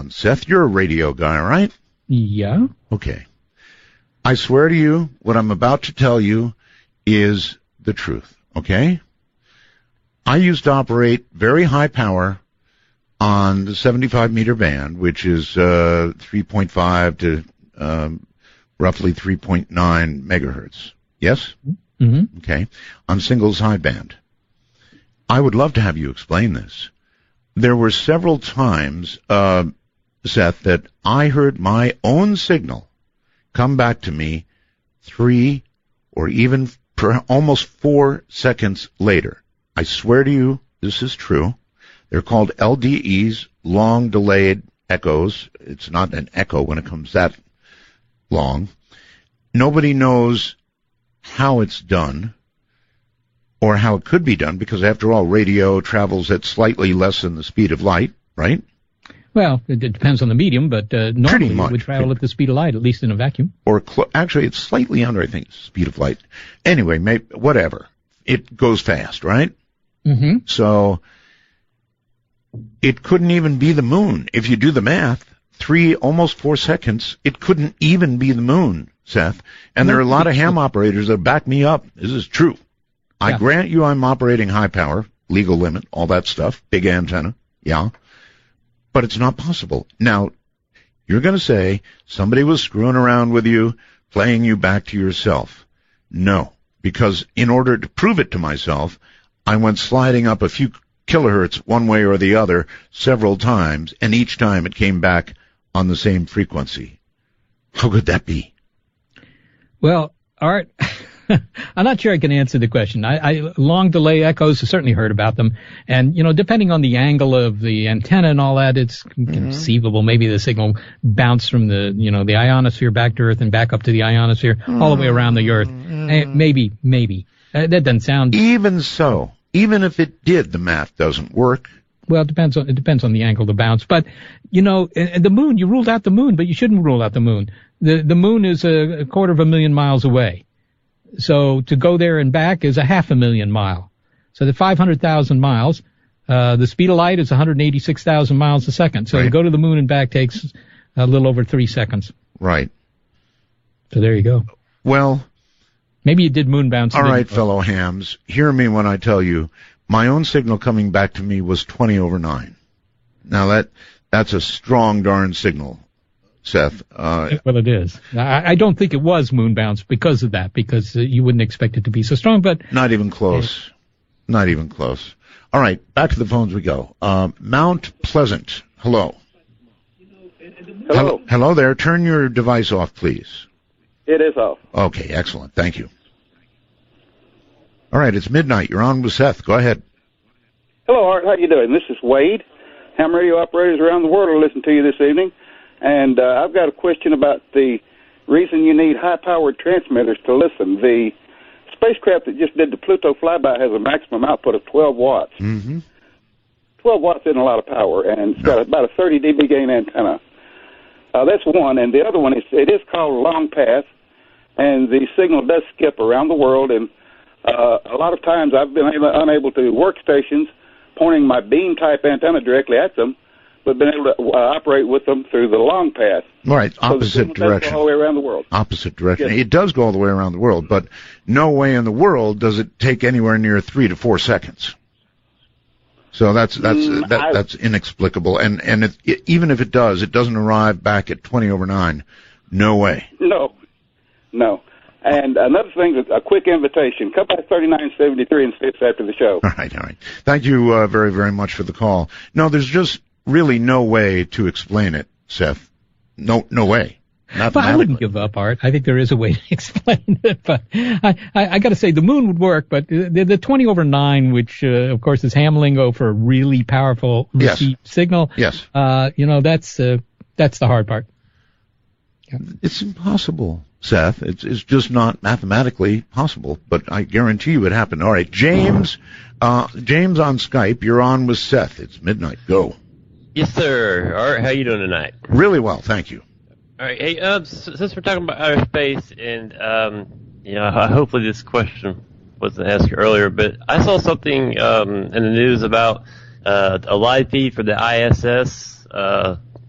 on. Seth, you're a radio guy, right? Yeah. Okay. I swear to you, what I'm about to tell you is the truth, okay? I used to operate very high power on the 75-meter band, which is 3.5 to roughly 3.9 megahertz. Yes? Mm-hmm. Okay. On single sideband. I would love to have you explain this. There were several times, Seth, that I heard my own signal come back to me 3 or even almost 4 seconds later. I swear to you, this is true. They're called LDEs, long delayed echoes. It's not an echo when it comes that long. Nobody knows how it's done or how it could be done because, after all, radio travels at slightly less than the speed of light, right? Well, it depends on the medium, but normally it would travel at the speed of light, at least in a vacuum. Or actually, it's slightly under, I think, the speed of light. Anyway, whatever. It goes fast, right? Mm-hmm. So it couldn't even be the moon. If you do the math, 3, almost 4 seconds, it couldn't even be the moon, Seth. And there are a lot of ham operators that back me up. This is true. I grant you I'm operating high power, legal limit, all that stuff, big antenna, yeah. But it's not possible. Now, you're going to say somebody was screwing around with you, playing you back to yourself. No, because in order to prove it to myself, I went sliding up a few kilohertz one way or the other several times, and each time it came back on the same frequency. How could that be? Well, Art, I'm not sure I can answer the question. I long delay echoes, I've certainly heard about them. And, depending on the angle of the antenna and all that, it's conceivable. Maybe the signal bounced from the ionosphere back to Earth and back up to the ionosphere all the way around the Earth. Maybe. That doesn't sound... Even so, even if it did, the math doesn't work. Well, it depends on the angle of the bounce. But, the moon, you ruled out the moon, but you shouldn't rule out the moon. The moon is a 250,000 miles away. So to go there and back is 500,000 miles. So the 500,000 miles, the speed of light is 186,000 miles a second. So to go to the moon and back takes a little over 3 seconds. Right. So there you go. Well, maybe you did moon bounce. All right, fellow hams, hear me when I tell you, my own signal coming back to me was 20 over 9. Now that's a strong darn signal, Seth. Well, it is. I don't think it was moon bounce because of that, because you wouldn't expect it to be so strong, but... Not even close. Not even close. All right, back to the phones we go. Mount Pleasant, hello. Hello. Hello there. Turn your device off, please. It is off. Okay, excellent. Thank you. All right, it's midnight. You're on with Seth. Go ahead. Hello, Art. How you doing? This is Wade. Ham radio operators around the world are listening to you this evening. And I've got a question about the reason you need high-powered transmitters to listen. The spacecraft that just did the Pluto flyby has a maximum output of 12 watts. Mm-hmm. 12 watts isn't a lot of power, and it's got about a 30 dB gain antenna. That's one. And the other one, it is called long path, and the signal does skip around the world. And a lot of times I've been unable to workstations pointing my beam-type antenna directly at them, but been able to operate with them through the long path. Right, opposite direction. Go all the way around the world. Opposite direction. Yes. It does go all the way around the world, but no way in the world does it take anywhere near 3 to 4 seconds. So that's inexplicable. And even if it does, it doesn't arrive back at 20 over 9. No way. No. And another thing, a quick invitation. Come by 3973 and see us after the show. All right. Thank you very, very much for the call. No, there's just really no way to explain it, Seth. No way. But I wouldn't give up, Art. I think there is a way to explain it. But I got to say, the moon would work, but the 20 over 9, which, of course, is ham lingo for a really powerful receive signal. Yes. That's the hard part. Yeah. It's impossible, Seth. It's just not mathematically possible, but I guarantee you it happened. All right, James on Skype, you're on with Seth. It's midnight. Go. Yes, sir. Art, how you doing tonight? Really well, thank you. All right. Hey, since we're talking about outer space, and hopefully this question wasn't asked earlier, but I saw something in the news about a live feed for the ISS